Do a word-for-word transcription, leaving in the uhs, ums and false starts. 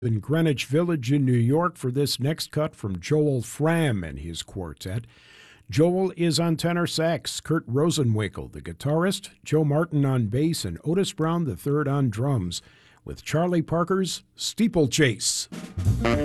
in Greenwich Village in New York for this next cut from Joel Frahm and his quartet. Joel is on tenor sax, Kurt Rosenwinkel, the guitarist, Joe Martin on bass, and Otis Brown the third on drums, with Charlie Parker's Steeplechase.